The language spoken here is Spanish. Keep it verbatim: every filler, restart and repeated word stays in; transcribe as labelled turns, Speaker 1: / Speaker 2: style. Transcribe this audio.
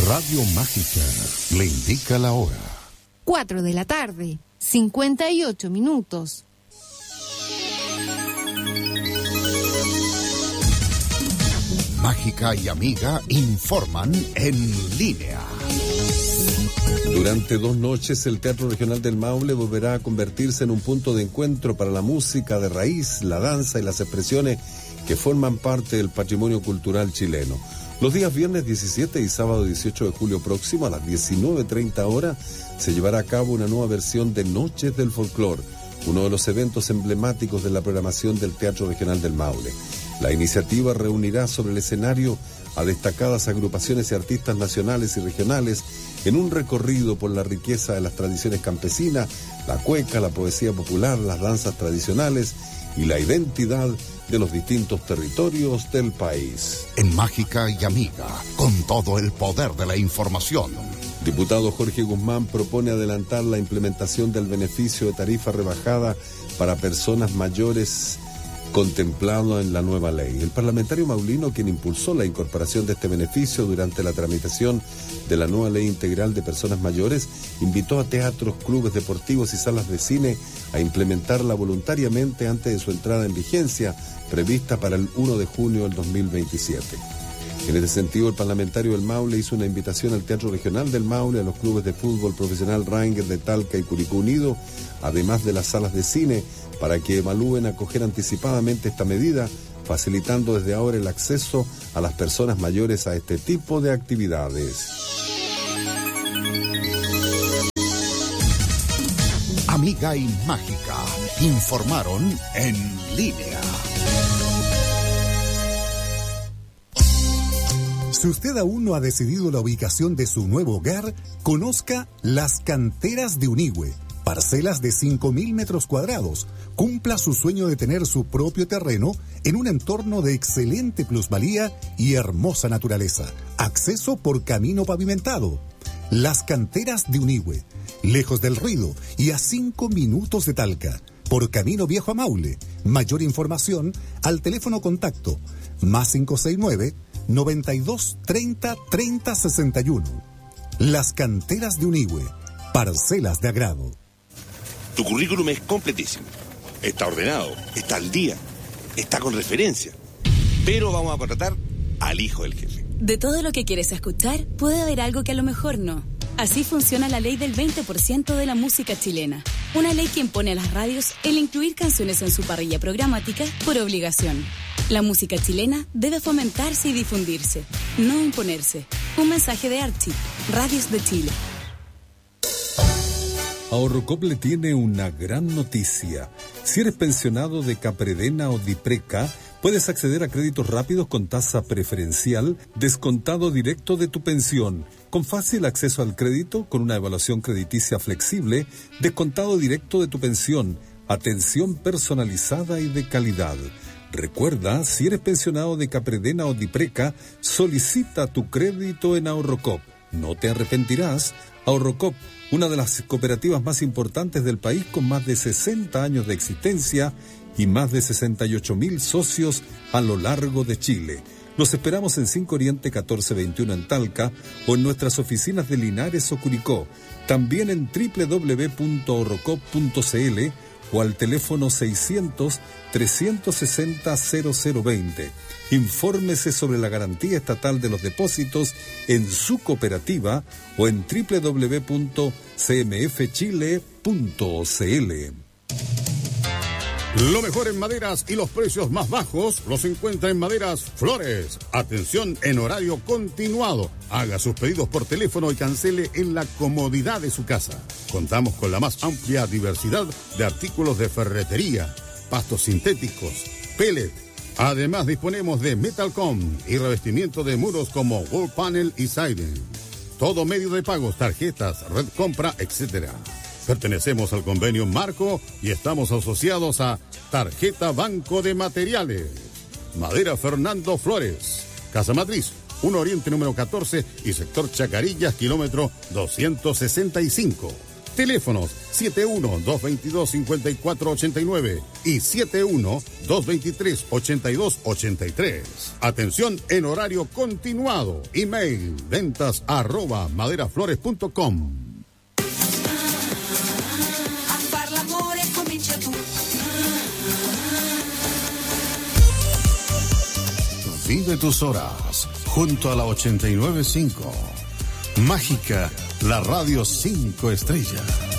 Speaker 1: Radio Mágica le indica la hora.
Speaker 2: Cuatro de la tarde, cincuenta y ocho minutos.
Speaker 1: Mágica y Amiga informan en línea.
Speaker 3: Durante dos noches, el Teatro Regional del Maule volverá a convertirse en un punto de encuentro para la música de raíz, la danza y las expresiones que forman parte del patrimonio cultural chileno. Los días viernes diecisiete y sábado dieciocho de julio próximo, a las diecinueve treinta horas, se llevará a cabo una nueva versión de Noches del Folclor, uno de los eventos emblemáticos de la programación del Teatro Regional del Maule. La iniciativa reunirá sobre el escenario a destacadas agrupaciones y artistas nacionales y regionales en un recorrido por la riqueza de las tradiciones campesinas, la cueca, la poesía popular, las danzas tradicionales y la identidad de los distintos territorios del país.
Speaker 1: En Mágica y Amiga, con todo el poder de la información.
Speaker 3: Diputado Jorge Guzmán propone adelantar la implementación del beneficio de tarifa rebajada para personas mayores contemplado en la nueva ley. El parlamentario maulino, quien impulsó la incorporación de este beneficio durante la tramitación de la nueva ley integral de personas mayores, invitó a teatros, clubes deportivos y salas de cine a implementarla voluntariamente antes de su entrada en vigencia, prevista para el primero de junio del dos mil veintisiete. En este sentido, el parlamentario del Maule hizo una invitación al Teatro Regional del Maule, a los clubes de fútbol profesional Rangers de Talca y Curicó Unido, además de las salas de cine, para que evalúen acoger anticipadamente esta medida, facilitando desde ahora el acceso a las personas mayores a este tipo de actividades.
Speaker 1: Amiga y Mágica informaron en línea.
Speaker 4: Si usted aún no ha decidido la ubicación de su nuevo hogar, conozca Las Canteras de Unigüe. Parcelas de cinco mil metros cuadrados. Cumpla su sueño de tener su propio terreno en un entorno de excelente plusvalía y hermosa naturaleza. Acceso por camino pavimentado. Las Canteras de Unigüe. Lejos del ruido y a cinco minutos de Talca. Por camino viejo a Maule. Mayor información al teléfono contacto más cinco seis nueve, noventa y dos, treinta, treinta, sesenta y uno. Las Canteras de Unigüe. Parcelas de agrado.
Speaker 5: Tu currículum es completísimo. Está ordenado, está al día, está con referencia. Pero vamos a contratar al hijo del jefe.
Speaker 6: De todo lo que quieres escuchar, puede haber algo que a lo mejor no. Así funciona la ley del veinte por ciento de la música chilena. Una ley que impone a las radios el incluir canciones en su parrilla programática por obligación. La música chilena debe fomentarse y difundirse, no imponerse. Un mensaje de Archie, Radios de Chile.
Speaker 3: Ahorrocop le tiene una gran noticia. Si eres pensionado de Capredena o Dipreca, puedes acceder a créditos rápidos con tasa preferencial, descontado directo de tu pensión, con fácil acceso al crédito, con una evaluación crediticia flexible, descontado directo de tu pensión, atención personalizada y de calidad. Recuerda, si eres pensionado de Capredena o Dipreca, solicita tu crédito en Ahorrocop. No te arrepentirás. Ahorrocop, una de las cooperativas más importantes del país, con más de sesenta años de existencia y más de sesenta y ocho mil socios a lo largo de Chile. Los esperamos en cinco Oriente catorce veintiuno en Talca o en nuestras oficinas de Linares o Curicó. También en doble u doble u doble u punto ahorrocop punto c l o al teléfono seiscientos, trescientos sesenta, cero cero veinte. Infórmese sobre la garantía estatal de los depósitos en su cooperativa o en doble u doble u doble u punto c m f chile punto c l.
Speaker 7: Lo mejor en maderas y los precios más bajos los encuentra en Maderas Flores. Atención en horario continuado. Haga sus pedidos por teléfono y cancele en la comodidad de su casa. Contamos con la más amplia diversidad de artículos de ferretería, pastos sintéticos, pellet. Además disponemos de Metalcom y revestimiento de muros como wall panel y siding. Todo medio de pagos, tarjetas, red compra, etcétera. Pertenecemos al convenio Marco y estamos asociados a Tarjeta Banco de Materiales. Madera Fernando Flores, Casa Matriz, uno Oriente número catorce y sector Chacarillas, kilómetro doscientos sesenta y cinco. Teléfonos siete uno dos veintidós cincuenta y cuatro ochenta y nueve y siete uno dos veintitrés ochenta y dos ochenta y tres. Atención en horario continuado. Email ventas arroba maderaflores punto com.
Speaker 8: Vive tus horas junto a la ochenta y nueve punto cinco. Mágica, la radio cinco estrellas.